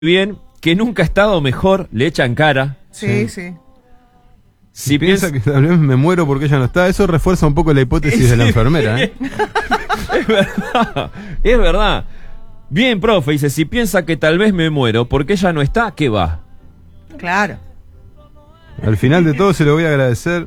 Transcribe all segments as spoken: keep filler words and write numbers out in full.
bien, que nunca ha estado mejor, le echan cara. Sí, sí. sí. Si piensa, piensa que tal vez me muero porque ella no está, eso refuerza un poco la hipótesis sí, de la enfermera, ¿eh? Es verdad, es verdad. Bien, profe, dice, si piensa que tal vez me muero porque ella no está, ¿qué va? Claro. Al final de todo se lo voy a agradecer.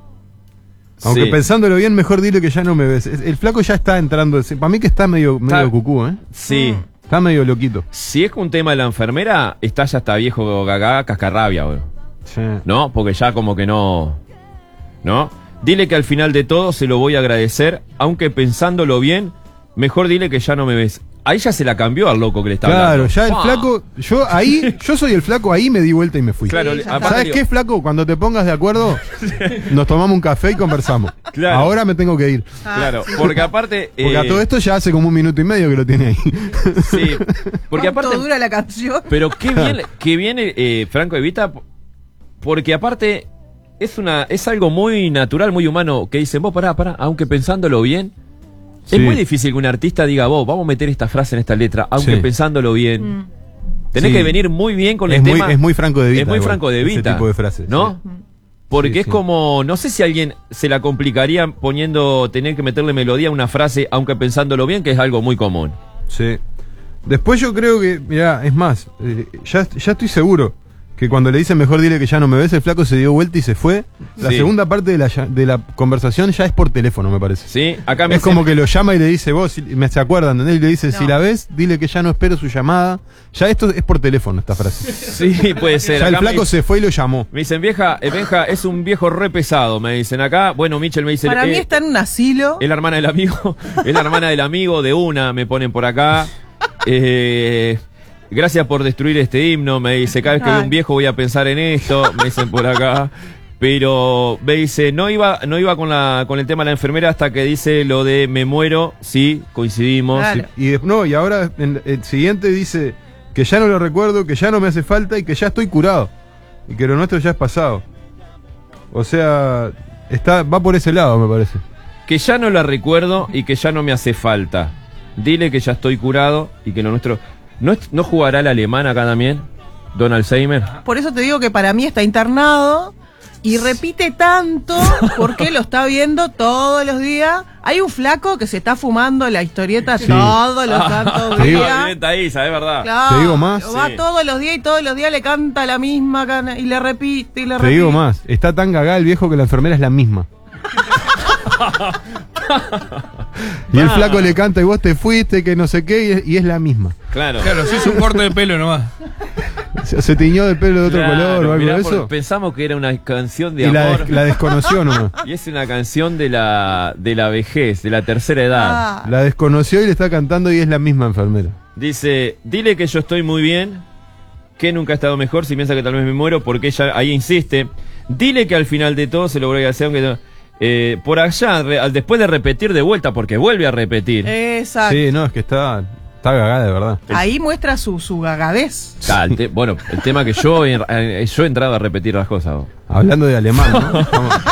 Aunque sí. Pensándolo bien, mejor dile que ya no me ves. El flaco ya está entrando. Para mí que está medio, medio está, cucú, ¿eh? Sí. Está medio loquito. Si es un tema de la enfermera, está ya está viejo gaga, cascarrabia, bro. Sí. ¿No? Porque ya como que no... ¿No? Dile que al final de todo se lo voy a agradecer, aunque pensándolo bien, mejor dile que ya no me ves. Ahí ya se la cambió al loco que le está claro, hablando. Claro, ya el flaco, yo ahí, yo soy el flaco, ahí me di vuelta y me fui. Claro, sí, ¿sabes qué, flaco? Cuando te pongas de acuerdo, nos tomamos un café y conversamos. Claro. Ahora me tengo que ir. Ah, claro, sí. Porque aparte... Porque eh, a todo esto ya hace como un minuto y medio que lo tiene ahí. Sí, porque aparte... ¿Cuánto dura la canción? Pero qué bien, qué bien eh, Franco Evita, porque aparte es una es algo muy natural, muy humano, que dicen, vos pará, pará, aunque pensándolo bien... Sí. Es muy difícil que un artista diga, vos, vamos a meter esta frase en esta letra, aunque sí. pensándolo bien. Mm. Tenés sí. que venir muy bien con es el muy, tema. Es muy Franco de Vita. Es muy igual, Franco de Vita. Ese tipo de frases. ¿No? Sí. Porque sí, es sí. como, no sé si alguien se la complicaría poniendo, tener que meterle melodía a una frase, aunque pensándolo bien, que es algo muy común. Sí. Después yo creo que, mirá, es más, eh, ya, ya estoy seguro que cuando le dicen mejor dile que ya no me ves, el flaco se dio vuelta y se fue. La sí. segunda parte de la, de la conversación ya es por teléfono, me parece. Sí, acá me es como que lo llama y le dice, vos, me se acuerdan, ¿entendés? Y le dice, no. si la ves, dile que ya no espero su llamada. Ya esto es por teléfono, esta frase. Sí, puede ser. Ya acá el flaco me, se fue y lo llamó. Me dicen, vieja, eh, Benja, es un viejo re pesado, me dicen acá. Bueno, Michel me dice... Para eh, mí está en un asilo. Es la hermana del amigo, es la hermana del amigo de una, me ponen por acá. Eh... Gracias por destruir este himno, me dice, cada vez que veo un viejo voy a pensar en esto, me dicen por acá. Pero me dice, no iba, no iba con la, con el tema de la enfermera hasta que dice lo de me muero, sí, coincidimos. Claro. Sí. Y, no, y ahora en el siguiente dice que ya no lo recuerdo, que ya no me hace falta y que ya estoy curado. Y que lo nuestro ya es pasado. O sea, está, va por ese lado, me parece. Que ya no la recuerdo y que ya no me hace falta. Dile que ya estoy curado y que lo nuestro... ¿No, ¿No jugará el alemán acá también? ¿Don Alzheimer? Por eso te digo que para mí está internado y repite tanto porque lo está viendo todos los días. Hay un flaco que se está fumando la historieta sí. todos los santos días. Está ahí, ¿sabes? ¿Verdad? Claro, te digo más. Va sí. todos los días y todos los días le canta la misma cana y le repite y le te repite. Te digo más. Está tan gagá el viejo que la enfermera es la misma. Y el flaco le canta y vos te fuiste, que no sé qué, y es, y es la misma. Claro. Claro, si es un corte de pelo nomás. Se, se tiñó de pelo de otro claro, color o algo mirá, de eso. Pensamos que era una canción de y amor. La, des, la desconoció nomás. Y es una canción de la, de la vejez, de la tercera edad. Ah. La desconoció y le está cantando y es la misma enfermera. Dice, dile que yo estoy muy bien, que nunca he estado mejor, si piensa que tal vez me muero, porque ella ahí insiste. Dile que al final de todo se lo voy a hacer, aunque... Eh, por allá, re, después de repetir de vuelta, porque vuelve a repetir. Exacto. Sí, no, es que está, está gagada de verdad. Ahí muestra su, su gagadez. Ah, el te, bueno, el tema que yo, yo he entrado a repetir las cosas. ¿no? Hablando de alemán, ¿no?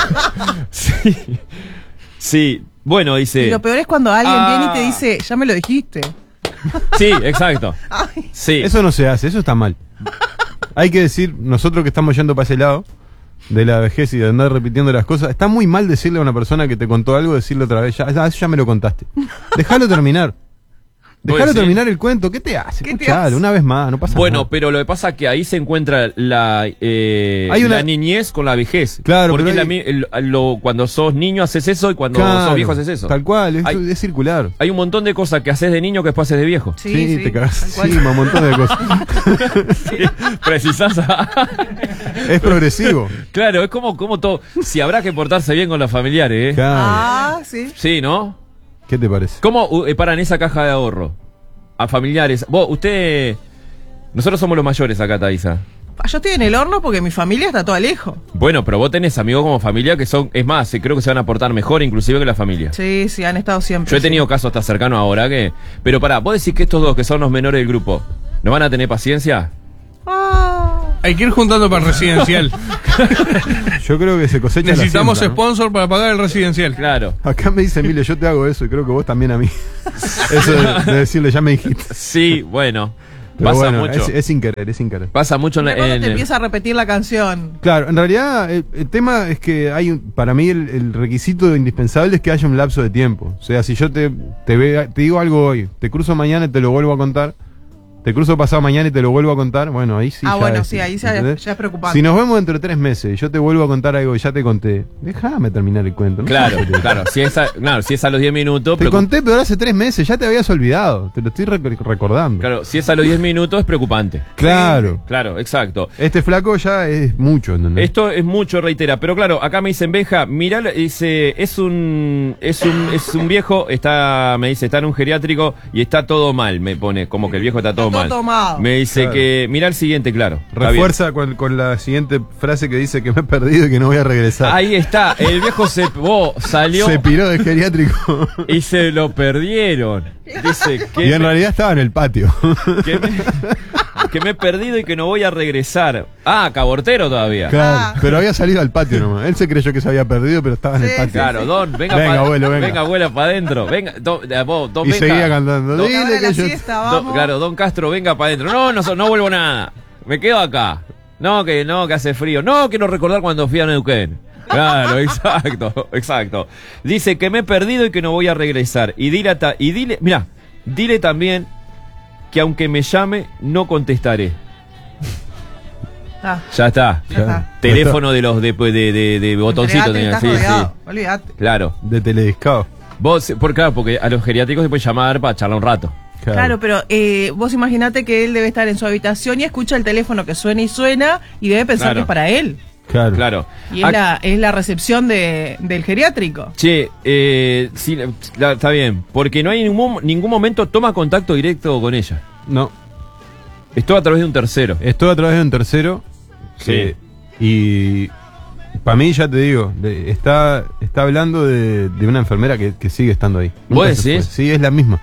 Sí. Sí, bueno, dice... Y lo peor es cuando alguien ah, viene y te dice, ya me lo dijiste. Sí, exacto. Sí. Eso no se hace, eso está mal. Hay que decir, nosotros que estamos yendo para ese lado de la vejez y de andar repitiendo las cosas, está muy mal decirle a una persona que te contó algo, decirle otra vez, ya, ya, eso ya me lo contaste. Déjalo terminar. Déjalo pues, terminar sí. el cuento. ¿Qué te hace? ¿Qué Escuchalo, te hace? una vez más, no pasa bueno, nada. Bueno, pero lo que pasa es que ahí se encuentra la, eh, Hay una... la niñez con la vejez. Claro, porque pero hay... hay... la, el, lo, cuando sos niño haces eso y cuando claro, sos viejo haces eso. Tal cual, es, hay, es circular. Hay un montón de cosas que haces de niño que después haces de viejo. Sí, sí, sí te cagás sí, encima, un montón de cosas. Sí, precisás. Es progresivo. Claro, es como, como todo. Si habrá que portarse bien con los familiares, ¿eh? Claro. Ah, sí. Sí, ¿no? ¿Qué te parece? ¿Cómo eh, paran esa caja de ahorro? A familiares. Vos, usted... Nosotros somos los mayores acá, Thaisa. Yo estoy en el horno porque mi familia está toda lejos. Bueno, pero vos tenés amigos como familia que son... Es más, creo que se van a portar mejor inclusive que la familia. Sí, sí, han estado siempre. Yo he tenido sí. casos hasta cercanos ahora que... Pero pará, vos decís que estos dos que son los menores del grupo, ¿no van a tener paciencia? Ah. Hay que ir juntando para el residencial. Yo creo que se cosecha Necesitamos la siembra, ¿no? sponsor para pagar el residencial. Claro. Acá me dice Emilio, yo te hago eso y creo que vos también a mí. Eso de, de decirle, ya me dijiste. Sí, bueno. Pero Pasa bueno, mucho. es, es sin querer, es sin querer. Pasa mucho en, De pronto en- te empieza a repetir la canción. Claro, en realidad el, el tema es que hay un- para mí el, el requisito indispensable es que haya un lapso de tiempo. O sea, si yo te, te, ve- te digo algo hoy, te cruzo mañana y te lo vuelvo a contar, te cruzo pasado mañana y te lo vuelvo a contar, bueno, ahí sí. Ah, ya bueno, es- sí, ahí ya, ¿entendés? ya es preocupante. Si nos vemos dentro de tres meses y yo te vuelvo a contar algo que ya te conté, déjame terminar el cuento. ¿no? Claro, claro. Si es a, claro, si es a los diez minutos. Te preocup- conté, pero hace tres meses, ya te habías olvidado, te lo estoy rec- recordando. Claro, si es a los diez minutos es preocupante. Claro. Claro, exacto. Este flaco ya es mucho, ¿entendés? Esto es mucho, reitera. Pero claro, acá me dicen, Benja, mirá, dice, es un, es un, es un viejo, está, me dice, está en un geriátrico y está todo mal, me pone, como que el viejo está todo todo mal. tomado. Me dice Claro. que, mirá el siguiente, claro. está bien. Refuerza con, con la siguiente frase que dice que me he perdido y que no voy a regresar. Ahí está, el viejo se, oh, salió Se piró de geriátrico. y se lo perdieron. Dice que Y en me- realidad estaba en el patio. que me, que me he perdido y que no voy a regresar. Ah, cabortero todavía. Claro, Ah. pero había salido al patio nomás. Él se creyó que se había perdido, pero estaba en el Sí, patio. Claro, Don, venga, Venga, pa- abuelo, venga. venga, abuela, para adentro. Venga, don, eh, vos, don, Y venga. seguía cantando. Don- Dile Ahora que la yo- siesta, Don- vamos. claro, Don Castro, venga para adentro. No, no, so- no vuelvo nada. Me quedo acá. No, que no, que hace frío. No, quiero recordar cuando fui a Neuquén. Claro, exacto, exacto. Dice que me he perdido y que no voy a regresar. Y dile, a ta- y dile, mira, dile también que aunque me llame, no contestaré. Ah, Ya está. ya está. Teléfono de los de, de, de, de botoncito Entregate, tenía, estás sí, sí. rodeado, olvídate. Claro. De telediscado. Vos, por, claro, porque a los geriátricos se puede llamar para charlar un rato. Claro, pero eh, vos imaginate que él debe estar en su habitación y escucha el teléfono que suena y suena y debe pensar Claro. que es para él. Claro. Claro. Y es, Ah, la, es la recepción de, del geriátrico. Che, eh, sí, la- está bien. Porque no hay ningún, ningún momento toma contacto directo con ella. No, Es todo a través de un tercero. esto a través de un tercero. Sí. eh, y para mí, ya te digo, de- está, está hablando de, de una enfermera que, que sigue estando ahí. ¿Vos Nunca se decís? fue. Sí, es la misma.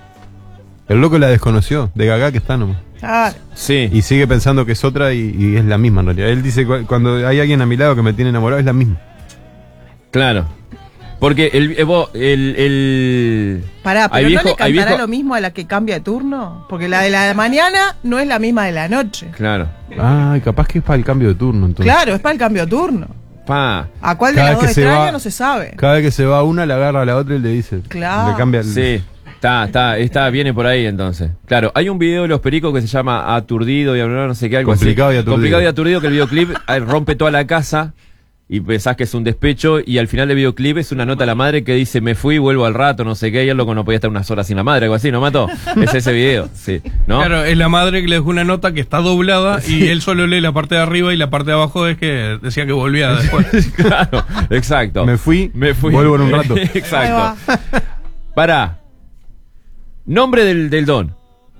El loco la desconoció, de Gagá que está nomás. Claro. Sí. Y sigue pensando que es otra y, y es la misma en realidad. Él dice, cu- cuando hay alguien a mi lado que me tiene enamorado, es la misma. Claro. Porque el, eh, vos, el, el... Pará, hay pero viejo- ¿no le hay cantará viejo- lo mismo a la que cambia de turno? Porque la de la de mañana no es la misma de la noche. Claro. Ay, capaz que es para el cambio de turno entonces. Claro, es para el cambio de turno. Pa. ¿A cuál de Cada las vez dos que se extraña va- no se sabe? Cada vez que se va una, la agarra a la otra y le dice. Claro. Le cambia el... Sí. Está, está, está, viene por ahí entonces. Claro, hay un video de los pericos que se llama Aturdido y no sé qué, algo Complicado así. y aturdido. Complicado y aturdido, que el videoclip eh, rompe toda la casa y pensás que es un despecho y al final del videoclip es una nota a la madre que dice me fui, vuelvo al rato, no sé qué, y el loco no podía estar unas horas sin la madre, algo así, ¿no, Mato? Es ese video, sí. ¿No? Claro, es la madre que le dejó una nota que está doblada y él solo lee la parte de arriba y la parte de abajo es que decía que volvía después. Claro, exacto. Me fui, me fui. vuelvo en un rato. Ahí Exacto. va. Pará. Nombre del, del don.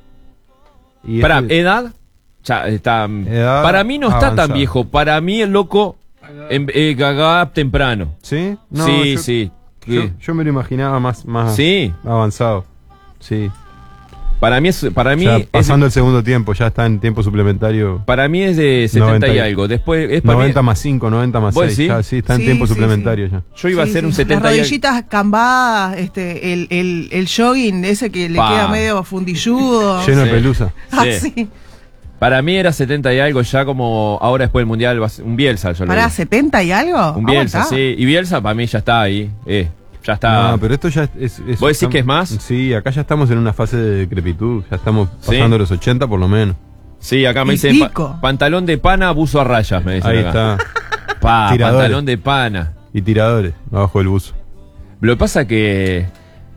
Y Pará, este- edad. Ya está. Edad para mí no está tan avanzada. viejo. Para mí el loco em, eh, Gagá temprano. ¿Sí? sí, yo- sí. Yo, Sí. yo me lo imaginaba más, más Sí. avanzado. Sí. Para mí es, para mí Ya es, pasando el segundo tiempo, ya está en tiempo suplementario. para mí es de setenta noventa y y- algo. Después es para noventa mí, más cinco, noventa más ¿Vos seis. decís? Ya, sí, está en Sí, tiempo sí, suplementario sí. ya. yo iba a Sí, hacer sí. un setenta Las y algo. rodillitas cambadas, este, el, el, el jogging ese que le Pa. queda medio fundilludo. Lleno Sí. de pelusa. Ah, Sí. sí. Para mí era setenta y algo ya como ahora después del mundial va a ser un Bielsa. Yo le Pará, digo. ¿setenta y algo? Un Bielsa, Aguantá. sí. Y Bielsa para mí ya está ahí. Eh, ya está. No, pero esto ya es. es- ¿Vos decís estamos- que es más? Sí, acá ya estamos en una fase de decrepitud. Ya estamos Sí. pasando los ochenta por lo menos. Sí, acá me Y dicen pa- pico. pantalón de pana, buzo a rayas, me dicen Ahí acá. está. Pa, Tiradores. pantalón de pana. Y tiradores abajo del buzo. Lo que pasa que.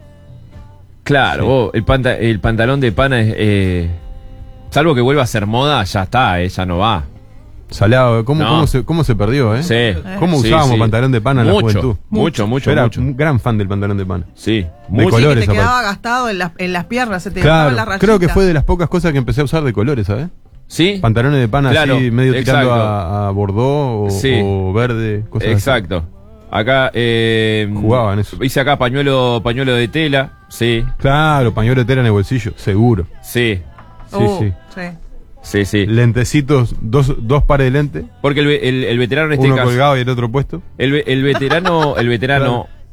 Claro, Sí. vos, el, panta- el pantalón de pana es. eh, salvo que vuelva a ser moda, ya está, eh, ya no va. Salado, ¿cómo, No. cómo, se, cómo se perdió, eh? Sí. ¿Cómo Sí, usábamos sí. pantalón de pana en la Mucho, juventud? Mucho, mucho, Yo era mucho. un gran fan del pantalón de pana. Sí, De mucho. Sí, colores, que te aparte. quedaba gastado en las, en las piernas, se te dejaban las Claro, rayitas. creo que fue de las pocas cosas que empecé a usar de colores, ¿sabes? ¿Sí? Pantalones de pana Claro, así, medio tirando exacto. a, a bordó o, Sí. o verde, cosas así. Exacto. Acá. Eh, Jugaban eso. Hice acá pañuelo, pañuelo de tela. Sí, Claro, pañuelo de tela en el bolsillo, seguro. sí, Sí, Uh, sí. sí. sí, sí. Lentecitos, dos, dos pares de lentes, Porque el, ve- el, el veterano en este uno caso. colgado y el otro puesto. El, ve- el veterano, el veterano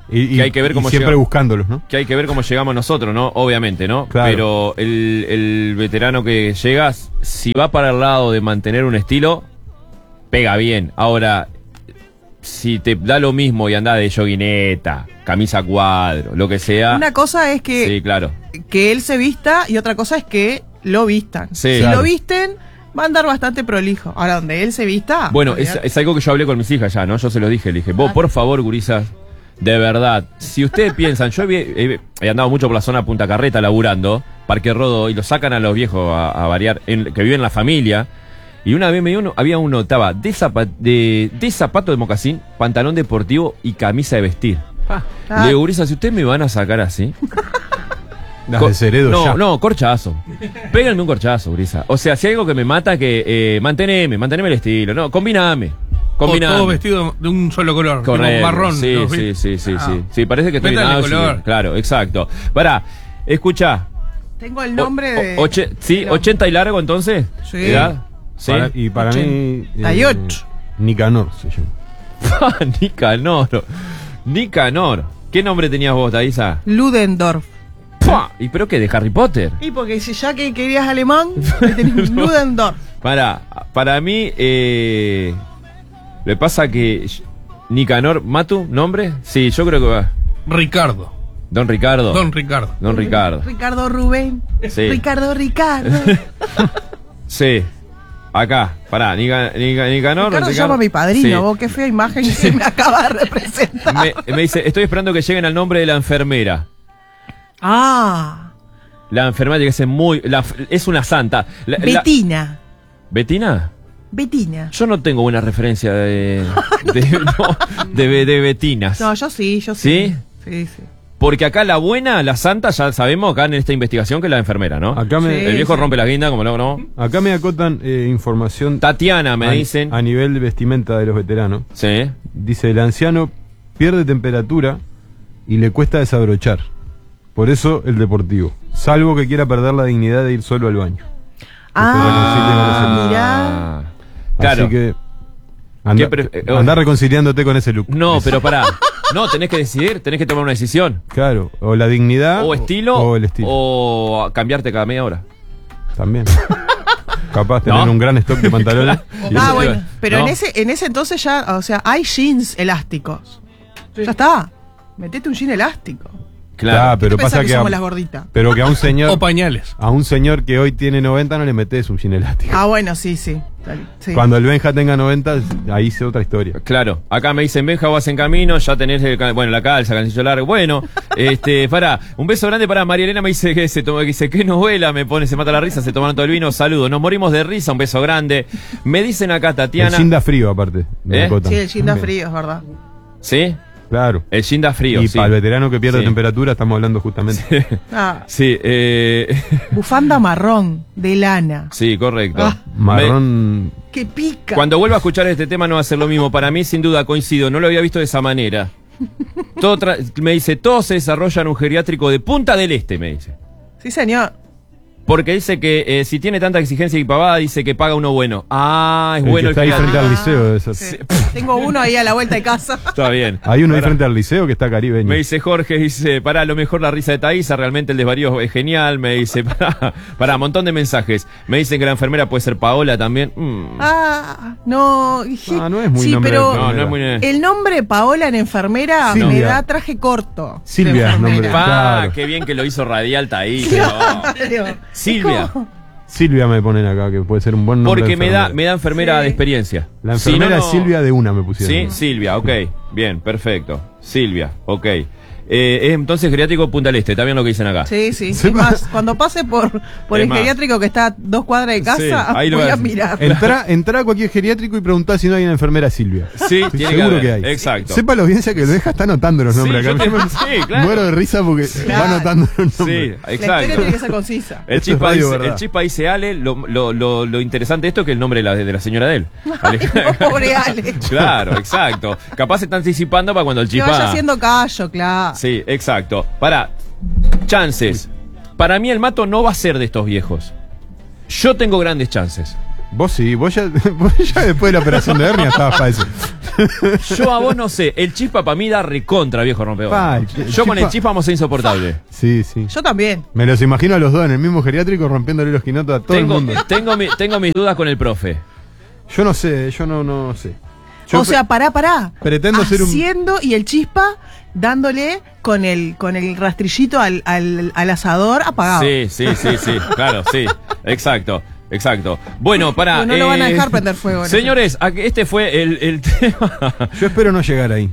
Y, y- Que hay que ver y cómo siempre llega- buscándolos, ¿no? Que hay que ver cómo llegamos nosotros, ¿no? Obviamente, ¿no? Claro. Pero el, el veterano que llega, si va para el lado de mantener un estilo, pega bien. Ahora, si te da lo mismo y andás de joguineta, camisa cuadro, lo que sea. Una cosa es que, Sí, claro. que él se vista y otra cosa es que lo vistan. Sí. Si Claro. lo visten, va a andar bastante prolijo. Ahora, donde él se vista... Bueno, es, olvidate. es algo que yo hablé con mis hijas ya, ¿no? Yo se lo dije, le dije, vos, por favor, gurisas, de verdad, si ustedes piensan, yo he, he- he andado mucho por la zona de Punta Carreta laburando, Parque Rodó, y lo sacan a los viejos a, a variar, en- que viven en la familia, y una vez me dio uno, había uno, estaba de, zapa- de, de zapato de mocasín, pantalón deportivo y camisa de vestir. Ah. Le digo, gurisas, si ustedes me van a sacar así... Las Co- de Ceredo no, ya. no, corchazo. Péganme un corchazo, Brisa. O sea, si hay algo que me mata, que eh, manteneme, manteneme el estilo. No, combiname. O Combiname. todo vestido de un solo color, tipo Correcto. marrón. Sí, ¿no? sí, sí, sí, Ah. sí. Sí, parece que estoy en Métale Auschwitz. color. Claro, exacto. Pará, escuchá. Tengo el nombre de... O- oche- sí, No. ochenta y largo entonces. Sí. ¿Edad? Sí. Para- y para mí. ochenta y ocho. Nicanor se llama. Nicanor. Nicanor. ¿Qué nombre tenías vos, Thaisa? Ludendorff. ¡Pua! ¿Y pero qué? ¿De Harry Potter? Y porque si ya que querías alemán, le tenés Ludendorff. Para, para mí, eh, le pasa que Nicanor, ¿Matu? ¿Nombre? Sí, yo creo que va. Ricardo. Don Ricardo. Don Ricardo. Don Ricardo. Ricardo Rubén. Sí. Ricardo Ricardo. Sí. Acá, pará, Nica, Nica- Nicanor. Ricardo Ricardo- llama a mi padrino, Sí. vos qué fea imagen que me acaba de representar. Me, me dice, estoy esperando que lleguen al nombre de la enfermera. Ah, La enfermera que es muy. la- es una santa. La- la- Betina. ¿Betina? Betina. Yo no tengo buena referencia de. de, no, de, de Betinas. No, yo sí, yo sí. ¿Sí? Sí, sí. Porque acá la buena, la santa, ya sabemos acá en esta investigación que es la enfermera, ¿no? Acá me, Sí. El viejo sí. rompe la guinda, como no, no. acá me acotan eh, información. Tatiana, me a, dicen. A nivel de vestimenta de los veteranos. Sí. Dice: el anciano pierde temperatura y le cuesta desabrochar. Por eso el deportivo. Salvo que quiera perder la dignidad de ir solo al baño. Ah, mirá. Claro. Así que. Anda, ¿Qué pre- eh, anda reconciliándote con ese look. No, pero pará. No, tenés que decidir, tenés que tomar una decisión. Claro, o la dignidad. O estilo, O el estilo. o cambiarte cada media hora. También. Capaz tener ¿No? un gran stock de pantalones. Y Ah, eso- bueno, pero ¿No? en ese en ese entonces ya, o sea, hay jeans elásticos. Ya está. Metete un jean elástico. Claro, pero ¿Qué pensás pasa que que, somos a, las gorditas? pero que a un señor O pañales. a un señor que hoy tiene noventa no le metes un jean elástico. Ah, bueno, sí, sí. Dale, sí. Cuando el Benja tenga noventa, ahí es otra historia. Claro, acá me dicen, Benja, vas en camino, ya tenés el, ca- bueno, la calza, calcillo largo. Bueno, este, pará, un beso grande para María Elena, me dice que se toma, que dice, qué novela, me pone, se mata la risa, se tomaron todo el vino, saludos, nos morimos de risa, un beso grande. Me dicen acá, El Tatiana. jean da frío, aparte. me ¿Eh? acotan. Sí, el jean da También. frío, es verdad. ¿Sí? Claro. El jean da frío, Y sí. para el veterano que pierde Sí. temperatura, estamos hablando justamente. Ah, Sí, eh, bufanda marrón de lana. sí, correcto. Ah. Me- Marrón. Que pica. Cuando vuelva a escuchar este tema no va a ser lo mismo. Para mí, sin duda, coincido. No lo había visto de esa manera. Todo tra- me dice, todo se desarrolla en un geriátrico de Punta del Este, me dice. Sí, señor. Porque dice que eh, si tiene tanta exigencia y pavada, dice que paga uno bueno. Ah, es El bueno que está ahí geriátrico. frente al liceo. debe ser. Sí. Tengo uno ahí a la vuelta de casa. Está bien. Hay uno ahí Pará. frente al liceo que está caribeño. Me dice Jorge, dice, pará, lo mejor la risa de Thaisa, realmente el desvarío es genial. Me dice, pará, pará, montón de mensajes. Me dicen que la enfermera puede ser Paola también. Mm. Ah, no. dije- Ah, no es muy Sí, nombre pero de No, no es muy... el nombre Paola en enfermera me Silvia. da traje corto. de Silvia es nombre. enfermera. Pa, Claro. qué bien que lo hizo Radial Thaisa. Claro. Silvia. Es como- Silvia me ponen acá, que puede ser un buen nombre. Porque de me da, enfermera. me da enfermera Sí. de experiencia. La Si enfermera no, es no- Silvia de una, me pusieron. Sí, Silvia, ok. Bien, perfecto. Silvia, ok. Eh, es entonces geriátrico Punta del Este, está bien lo que dicen acá. Sí, sí. Sí, Es más, cuando pase por, por Es el más. geriátrico que está a dos cuadras de casa, Sí, ahí lo voy ves. a mirar. Entrá, entrá a cualquier geriátrico y preguntá si no hay una enfermera Silvia. Sí, Estoy tiene seguro que que, haber. hay. Exacto. Sepa la audiencia que el Benja está anotando los Sí, nombres yo acá. te- Yo me- sí, claro. Muero de risa porque Claro. va anotando los Sí, nombres. La historia tiene exacto. que ser concisa. El Esto es chispa, radio, dice, ¿verdad? el chispa dice Ale, lo, lo, lo, lo interesante de esto es que el nombre de la, de la señora de él. Ay, no, pobre Ale. Claro, exacto. Capaz se están anticipando para cuando el Que vaya chispa... haciendo callo, claro. Sí, exacto. Para, chances. Para mí el Mato no va a ser de estos viejos. Yo tengo grandes chances. Vos sí, vos ya, vos ya después de la operación de hernia estabas para eso. Yo a vos no sé. El Chispa para mí da recontra, viejo rompeón. Pa, el Yo Chispa- con el Chispa vamos a ser insoportable. Sí, sí. Yo también. Me los imagino a los dos en el mismo geriátrico rompiéndole los quinotos a todo Tengo, el mundo. tengo, mi- tengo mis dudas con el profe. Yo no sé, yo no, no sé. Yo O sea, pará, pará. pretendo ser un- Haciendo y el Chispa dándole con el con el rastrillito al, al, al asador apagado. Sí, sí, sí, sí. Claro, sí. Exacto. Exacto. Bueno, para. Pues no lo van a dejar prender fuego, ¿no? Señores, aquí- este fue el, el tema. Yo espero no llegar ahí.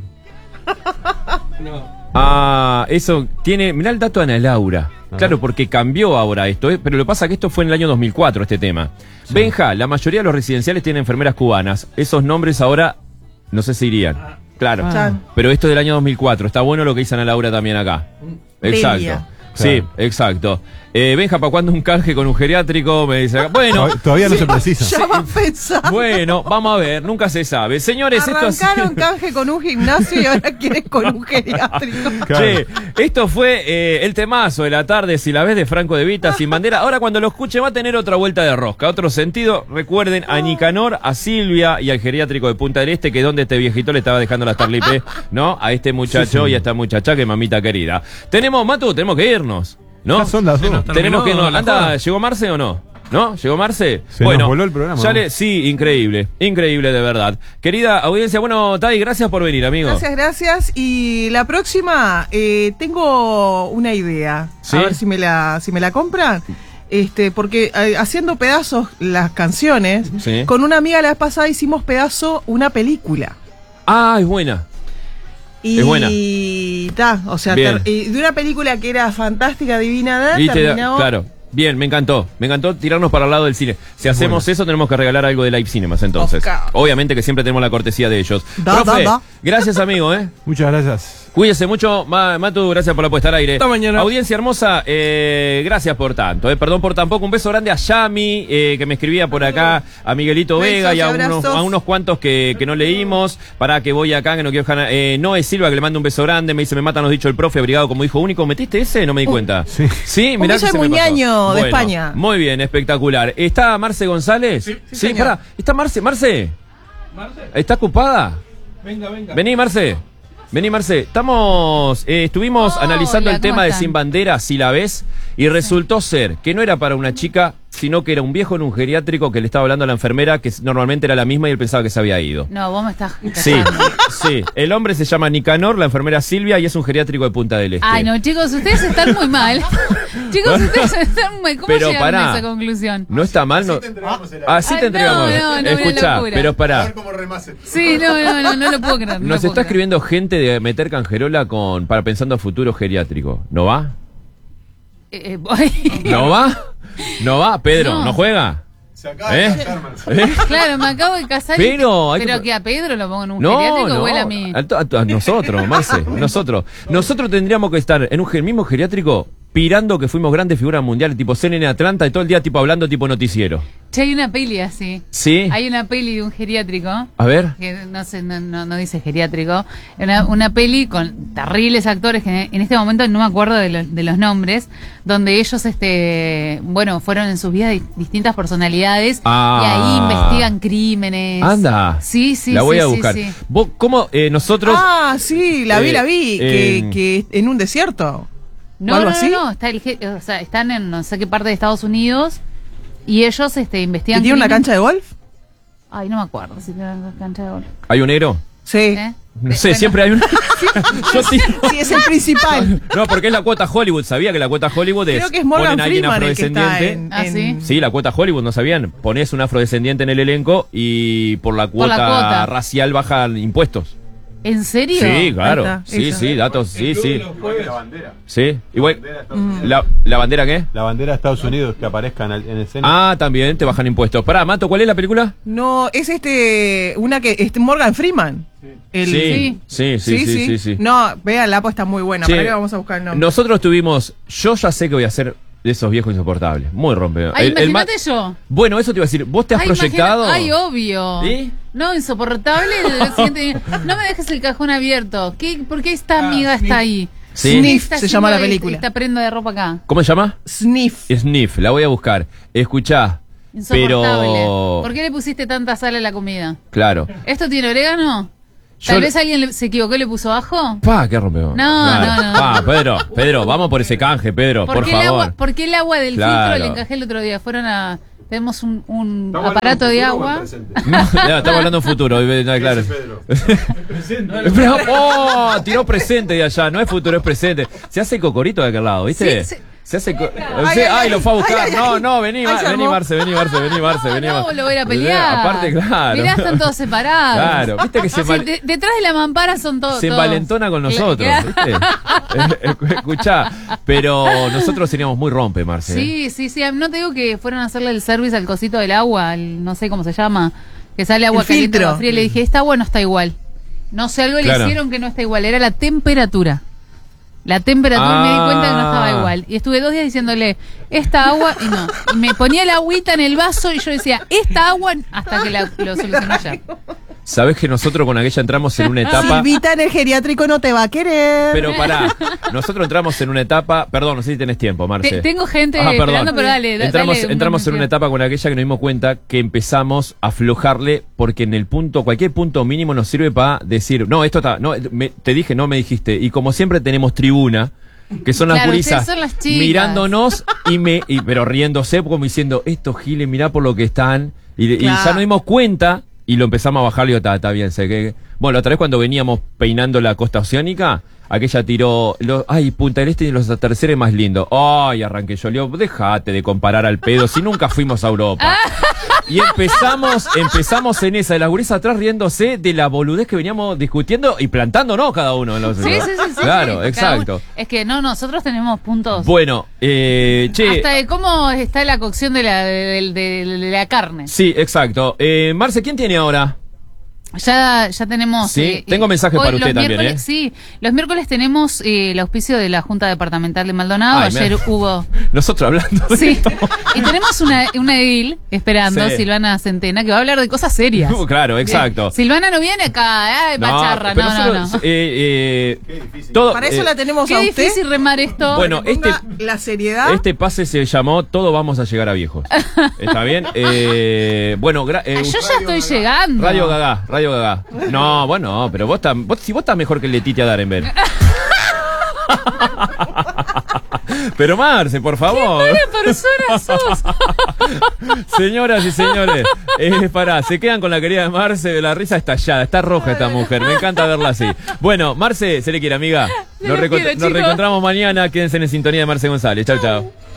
Ah, eso tiene. Mirá el dato de Ana Laura. Claro, porque cambió ahora esto, ¿eh? Pero lo que pasa es que esto fue en el año dos mil cuatro, este tema. Benja, la mayoría de los residenciales tienen enfermeras cubanas. Esos nombres ahora no sé si irían. Claro. Ah. Pero esto es del año dos mil cuatro. Está bueno lo que dice Ana Laura también acá. Exacto. Delia. Sí, exacto. Eh, Benja, ¿para cuándo un canje con un geriátrico? Me dice acá. Bueno, Todavía- Todavía no se precisa. Ya va a pensar. bueno, vamos a ver, nunca se sabe. Señores, esto ha sido- Arrancaron canje con un gimnasio y ahora quieren con un geriátrico. Claro. Che, esto fue eh, el temazo de la tarde, si la ves, de Franco De Vita, sin bandera. Ahora cuando lo escuche va a tener otra vuelta de rosca, otro sentido. Recuerden a Nicanor, a Silvia y al geriátrico de Punta del Este, que es donde este viejito le estaba dejando la Starlipe, ¿no? A este muchacho y a esta muchacha, que mamita querida. Tenemos, Matu, tenemos que irnos, ¿no? Ya son las dos. nos Tenemos que terminó irnos. la Anda, joda. ¿llegó Marce o no? ¿No? ¿Llegó Marce? Se nos voló el programa, ya ¿no? le- sí, increíble, increíble de verdad. Querida audiencia, bueno, Tai, gracias por venir, amigo. Gracias, gracias. Y la próxima, eh, tengo una idea. ¿Sí? A ver si me la, si me la compran. Este, porque eh, haciendo pedazos las canciones, Sí. con una amiga la vez pasada hicimos pedazo una película. Ah, es buena. Y Es buena. ta, o sea, Bien. ter- y de una película que era fantástica, divina, Y te da- terminó. claro. Bien, me encantó. Me encantó tirarnos para el lado del cine. Si hacemos eso, tenemos que regalar algo de Live Cinemas, entonces. Oscar. Obviamente que siempre tenemos la cortesía de ellos. Da, Profe, da, da. gracias, amigo, ¿eh? Muchas gracias. Cuídese mucho, Ma- Matu, gracias por la puesta al aire. Hasta mañana. Audiencia hermosa, eh, gracias por tanto, eh, perdón por tan poco. Un beso grande a Yami, eh, que me escribía por acá, a Miguelito Besos Vega y y a unos, abrazos. a unos cuantos que, que no leímos. Para que voy acá, que no quiero dejar. Eh, Noé Silva, que le mando un beso grande, me dice, me matan los dichos el profe, abrigado como hijo único. ¿Metiste ese? No me di cuenta. sí. Sí, Un mirá beso que de se me pasó. Muñaño, de Bueno, España. Muy bien, espectacular. ¿Está Marce González? Sí, señor. pará. ¿Está Marce? ¿Marce? ¿Está ocupada? Venga, venga. Vení, Marce. Vení, Marce. Estamos, eh, estuvimos Hola, analizando el ¿cómo tema de están? Sin Bandera, si la ves, y resultó ser que no era para una chica, sino que era un viejo en un geriátrico que le estaba hablando a la enfermera, que normalmente era la misma y él pensaba que se había ido. No, vos me estás Sí, cagando. sí. El hombre se llama Nicanor, la enfermera Silvia, y es un geriátrico de Punta del Este. Ay, no, chicos, ustedes están muy mal. Chicos, ustedes están muy... ¿Cómo Pero llegaron pará. a esa conclusión? No está mal, no. Así Ay, te entregamos. no, no, no, una Escuchá, locura. pero pará. Sí, no, no, no, no lo puedo creer. no lo Nos puedo está creer. escribiendo gente de meter canjerola con para pensando a futuro geriátrico. ¿No va? Eh, eh, voy. ¿No va? ¿No va? Pedro, ¿no, No. juega? Se acaba ¿Eh? ¿Eh? Claro, me acabo de casar. y- Pero hay que- pero que a Pedro lo pongo en un No, geriátrico no, o él a mí. a, to- a to- a nosotros, Marce, nosotros. Nosotros tendríamos que estar en un ge- mismo geriátrico pirando que fuimos grandes figuras mundiales, tipo C N N Atlanta, y todo el día tipo hablando tipo noticiero. Che, hay una peli así. ¿Sí? Hay una peli de un geriátrico. A ver. Que no sé, no, no, no dice geriátrico. Una, una peli con terribles actores que en este momento no me acuerdo de, lo- de los nombres, donde ellos, este, bueno, fueron en sus vidas di- distintas personalidades Ah. y ahí investigan crímenes. Anda. Sí, sí, La voy sí, a sí, buscar. sí. ¿Vos, ¿Cómo eh, nosotros... Ah, sí, la vi, Eh, la vi. en- Que, que en un desierto. No, ¿O algo no, así? no, no, está el, ge- o sea, están en no sé qué parte de Estados Unidos y ellos, este, ¿Que investigan. tiene una crímenes. cancha de golf? Ay, no me acuerdo si tiene una cancha de golf. ¿Hay un negro? Sí. ¿Eh? No Eh, sé, bueno. siempre hay un... Yo tiro- Sí, es el principal. No, porque es la cuota Hollywood. Sabía que la cuota Hollywood es... Creo que es Morgan ponen a alguien Freeman el que está afrodescendiente. en... Ah, en- ¿sí? Sí, la cuota Hollywood, ¿no sabían? Ponés un afrodescendiente en el elenco y por la Por la cuota, cuota. racial bajan impuestos. ¿En serio? Sí, claro. Ahí está, Sí, eso. sí, datos, sí, sí. La bandera. Sí, igual. La bandera de Estados Unidos. La, ¿La bandera qué? La bandera de Estados Unidos que aparezca en, el- en escena. Ah, también te bajan impuestos. Pará, Mato, ¿cuál es la película? No, es este... Una que... Este Morgan Freeman. El- Sí, sí, sí, sí, sí, sí. No, véanla, pues está muy buena. Che, ¿Para qué vamos a buscar el nombre? Nosotros tuvimos. Yo ya sé que voy a ser de esos viejos insoportables. Muy rompedor. Ay, El- el ma- imagínate yo. Bueno, eso te iba a decir. ¿Vos te has Ay, proyectado? imagina- Ay, obvio. ¿Sí? No, insoportable. el siguiente- no me dejes el cajón abierto. ¿Qué, ¿Por qué esta amiga está ahí? Sí. Sniff Está se llama la haciendo película. Esta prenda de ropa acá. ¿Cómo se llama? Sniff. Sniff, la voy a buscar. Escuchá. Insoportable. Pero. ¿Por qué le pusiste tanta sal a la comida? Claro. ¿Esto tiene orégano? Yo Tal le- vez alguien le- se equivocó y le puso ajo. Pa, qué rompeo. No, no, no. Pa, Pedro, Pedro, vamos por ese canje, Pedro, por, ¿Por, qué favor. el agua, ¿Por qué el agua del Claro. filtro le encajé el otro día? Fueron a... Tenemos un, un aparato de agua. No, ya, estamos hablando en futuro, eh, claro. Pero, oh, tiró presente de allá, no es futuro, es presente. Se hace cocorito de aquel lado, ¿viste? Sí, sí. Se hace. co- Ay, Sí, ay, ay, lo fue a buscar. ay, ay, No, ay. no, vení, Ay, Mar- se vení, armó. Marce, vení, Marce, vení, Marce, vení, No, Marce. lo voy a ir a pelear. Aparte, claro. Mirá, están todos separados. Claro, viste que se, Sí, mal- de- detrás de la mampara son todos. se todos. envalentona con nosotros, Claro. ¿viste? Eh, eh, Escuchá, pero nosotros seríamos muy rompe, Marce. Sí, sí, sí. No te digo que fueron a hacerle el service al cosito del agua, al- no sé cómo se llama, que sale agua El caliente filtro. agua fría. Le dije, esta agua no está igual. No sé, algo Claro. le hicieron que no está igual. Era la temperatura. La temperatura, y me di cuenta que no estaba Ah. igual. Y estuve dos días diciéndole, esta agua, y no. Y me ponía la agüita en el vaso y yo decía, esta agua, hasta que la, lo solucionó ya. Sabés que nosotros con aquella entramos en una etapa. Silvita en el geriátrico no te va a querer. Pero pará, nosotros entramos en una etapa. Perdón, no sé si tenés tiempo, Marce. Te- tengo gente Ah, perdón. esperando, pero dale, da- Entramos, dale un entramos en una momento. etapa con aquella que nos dimos cuenta que empezamos a aflojarle porque en el punto, cualquier punto mínimo nos sirve para decir, no, esto está, no, me- te dije, no me dijiste. Y como siempre tenemos tribuna, que son las Claro, gurisas, ustedes son las chicas. mirándonos y me, y- pero riéndose como diciendo, estos giles, mirá por lo que están. Y, y Claro. ya nos dimos cuenta y lo empezamos a bajar y digo, está, está bien, sé que. Bueno, otra vez cuando veníamos peinando la costa oceánica, aquella tiró, lo- ay, Punta del Este y los atardeceres más lindos. Ay, arranqué yo, le digo, dejate de comparar al pedo, si nunca fuimos a Europa. Y empezamos, empezamos en esa, de las gurisas atrás riéndose de la boludez que veníamos discutiendo y plantándonos cada uno en los Sí, sí, sí, sí. Claro, sí. exacto. Cada uno- Es que no, nosotros tenemos puntos. Bueno, eh, che. Hasta de cómo está la cocción de la, de, de- de la carne. Sí, exacto. Eh, Marce, ¿quién tiene ahora? Ya, ya tenemos. Sí, tengo mensajes hoy para usted los también, miércoles- ¿eh? Sí, los miércoles tenemos eh, el auspicio de la Junta Departamental de Maldonado. Ay, me- Ayer hubo. Nosotros hablando de Sí, esto. y tenemos una, una edil esperando, Sí. Silvana Centena, que va a hablar de cosas serias. Uh, claro, exacto. Silvana no viene acá, ay, pacharra, pero no, no, no. nosotros, eh, eh, todo, Para eso eh, la tenemos Qué a usted. difícil remar esto. Bueno, Que ponga este- la seriedad. Este pase se llamó Todos vamos a llegar a viejos. ¿Está bien? Eh, bueno, gra- eh, Ah, yo ya estoy llegando. Radio Gagá, Radio Gagá. No, bueno, pero vos, estás, vos si vos estás mejor que Letitia Darenberg. Pero Marce, por favor. ¿Qué persona sos? Señoras y señores, eh, pará, se quedan con la querida de Marce, la risa estallada, está roja esta mujer, me encanta verla así. Bueno, Marce, se le quiere, amiga. Se Nos, les recont- quiere, nos chicos. reencontramos mañana, quédense en sintonía de Marce González. Chau, chau.